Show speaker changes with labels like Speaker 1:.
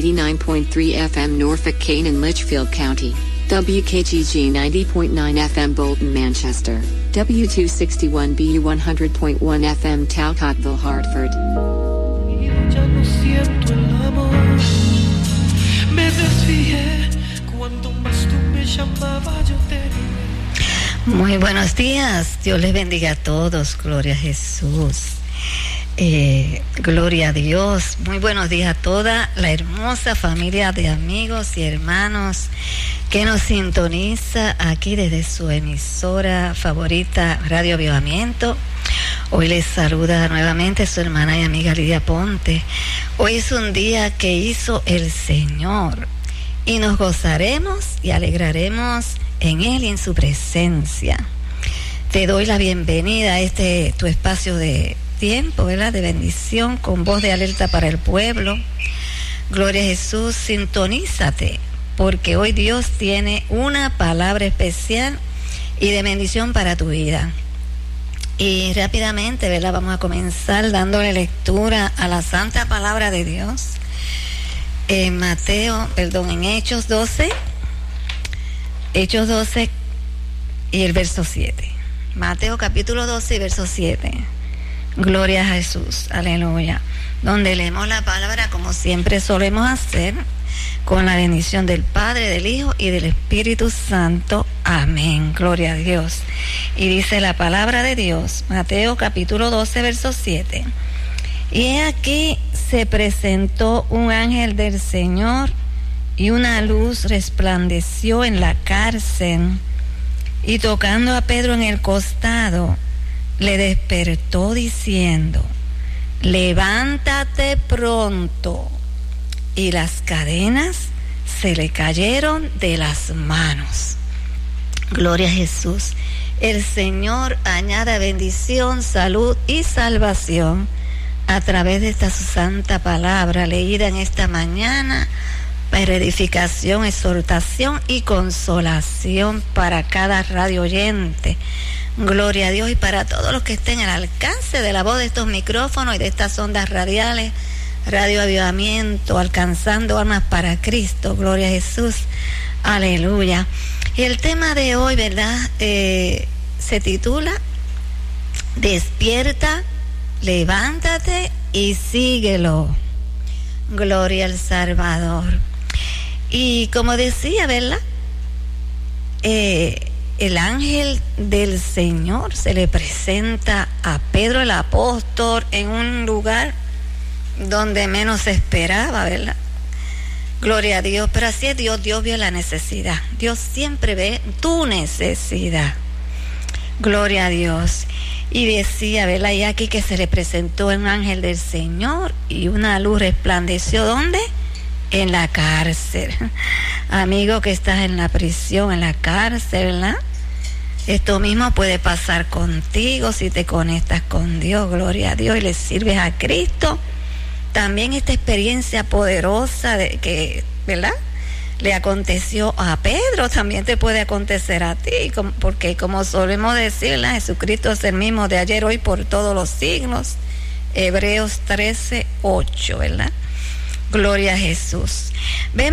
Speaker 1: 89.3 FM Norfolk, Kane and Litchfield County. WKGG 90.9 FM Bolton, Manchester. W261BU 100.1 FM Talcottville, Hartford.
Speaker 2: Ya no siento el amor. Me desvié cuando más tú me llamabas, yo te dije.
Speaker 3: Muy buenos días, Dios les bendiga a todos, gloria a Jesús. Gloria a Dios. Muy buenos días a toda la hermosa familia de amigos y hermanos que nos sintoniza aquí desde su emisora favorita, Radio Avivamiento. Hoy les saluda nuevamente su hermana y amiga Lidia Ponte. Hoy es un día que hizo el Señor y nos gozaremos y alegraremos en Él y en su presencia. Te doy la bienvenida a tu espacio de tiempo, ¿verdad?, de bendición, con voz de alerta para el pueblo. Gloria a Jesús, sintonízate, porque hoy Dios tiene una palabra especial y de bendición para tu vida. Y rápidamente, ¿verdad?, vamos a comenzar dándole lectura a la santa palabra de Dios en en Hechos 12 y el verso 7. Mateo capítulo 12 y verso 7. Gloria a Jesús, aleluya. Donde leemos la palabra como siempre solemos hacer, con la bendición del Padre, del Hijo y del Espíritu Santo. Amén. Gloria a Dios. Y dice la palabra de Dios, Mateo capítulo 12, verso 7. Y he aquí se presentó un ángel del Señor y una luz resplandeció en la cárcel, y tocando a Pedro en el costado, le despertó diciendo: levántate pronto. Y las cadenas se le cayeron de las manos. Gloria a Jesús. El Señor añada bendición, salud y salvación a través de esta su santa palabra leída en esta mañana, para edificación, exhortación y consolación para cada radio oyente. Gloria a Dios, y para todos los que estén al alcance de la voz de estos micrófonos y de estas ondas radiales, Radio Avivamiento, alcanzando almas para Cristo. Gloria a Jesús, aleluya. Y el tema de hoy, ¿verdad?, se titula Despierta, levántate y síguelo. Gloria al Salvador. Y como decía, ¿verdad?, el ángel del Señor se le presenta a Pedro el apóstol en un lugar donde menos se esperaba, ¿verdad? Gloria a Dios. Pero así es Dios. Dios vio la necesidad. Dios siempre ve tu necesidad. Gloria a Dios. Y decía, ¿verdad?, y aquí que se le presentó un ángel del Señor y una luz resplandeció. ¿Dónde? En la cárcel. Amigo que estás en la prisión, en la cárcel, ¿verdad? Esto mismo puede pasar contigo si te conectas con Dios. Gloria a Dios, y le sirves a Cristo. También esta experiencia poderosa de que, ¿verdad?, le aconteció a Pedro, también te puede acontecer a ti, porque como solemos decir, Jesucristo es el mismo de ayer, hoy, por todos los siglos. Hebreos 13:8, ¿verdad? Gloria a Jesús.